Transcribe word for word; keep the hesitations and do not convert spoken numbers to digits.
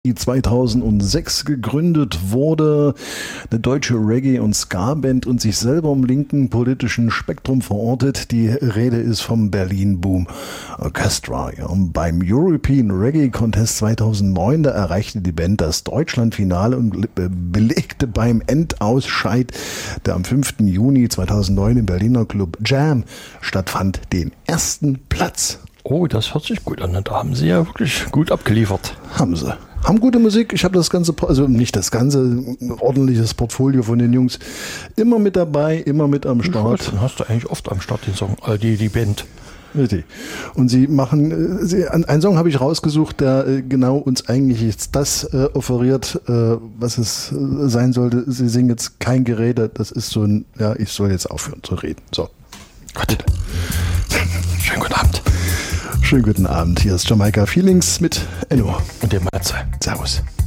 die zweitausendsechs gegründet wurde, eine deutsche Reggae- und Ska-Band und sich selber im linken politischen Spektrum verortet. Die Rede ist vom Berlin Boom Orchestra. Ja, beim European Reggae Contest zweitausendneun, da erreichte die Band das Deutschlandfinale und belegte beim Endausscheid, der am fünften Juni zweitausendneun im Berliner Club Jam stattfand, den ersten Platz. Oh, das hört sich gut an. Da haben sie ja wirklich gut abgeliefert. Haben sie. Haben gute Musik. Ich habe das ganze, also nicht das ganze, ein ordentliches Portfolio von den Jungs immer mit dabei, immer mit am Start. Dann hast du eigentlich oft am Start den Song, äh, die, die Band. Richtig. Und sie machen, sie, einen Song habe ich rausgesucht, der äh, genau uns eigentlich jetzt das äh, offeriert, äh, was es äh, sein sollte. Sie singen jetzt kein Gerede. Das ist so ein, ja, ich soll jetzt aufhören zu reden. So. Gut. Schönen guten Abend. Schönen guten Abend. Hier ist Jamaika Feelings mit Enno. Und dem Matze. Servus.